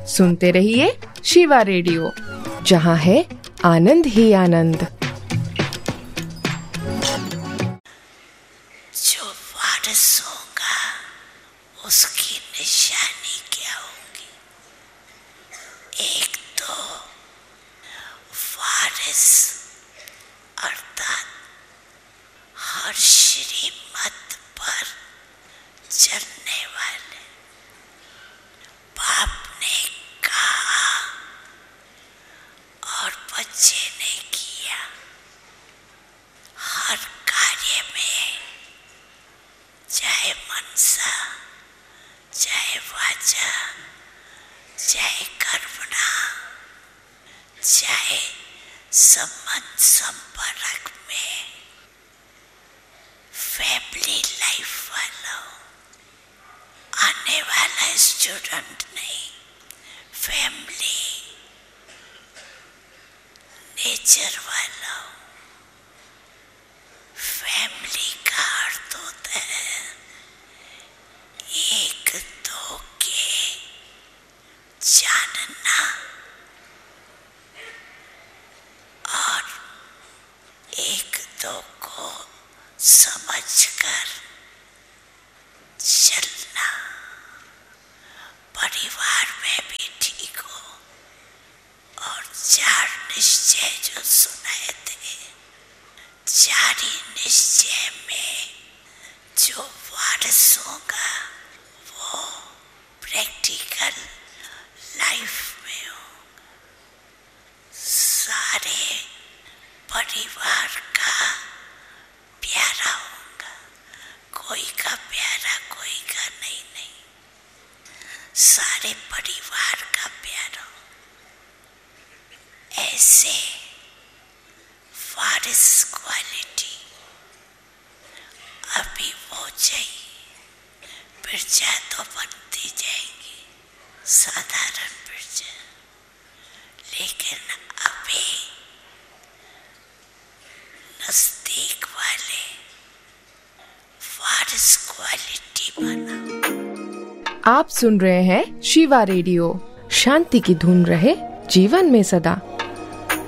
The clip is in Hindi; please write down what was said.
सुनते रहिए शिवा रेडियो, जहाँ है आनंद ही आनंद। जो वारिस होगा उसकी निशानी क्या होगी? एक तो वारिस अर्थात हर श्रीमत पर चलने वाले। बाप ने कहा और बच्चे ने किया। हर कार्य में, चाहे मनसा, चाहे वाचा, चाहे कर्मणा, चाहे संबंध संपर्क में, फैमिली लाइफ वाला हो, आने वाला स्टूडेंट नहीं, फैमिली नेचर वाला हो। फैमिली का अर्थ होता है एक दो के जानना और एक दो को समझकर चलना। परिवार में भी ठीक हो। और चार निश्चय जो सुनाए थे, चारी निश्चय में जो वारिस होगा वो प्रैक्टिकल लाइफ में होगा। सारे परिवार का प्यारा होगा, कोई का प्यारा कोई का नहीं, सारे परिवार का प्यारा। ऐसे वारिस क्वालिटी अभी वो चाहिए। प्रजा तो बनती जाएगी, साधारण प्रजा, लेकिन अभी नजदीक वाले वारिस क्वालिटी बना। आप सुन रहे हैं शिवा रेडियो। शांति की धुन रहे जीवन में सदा।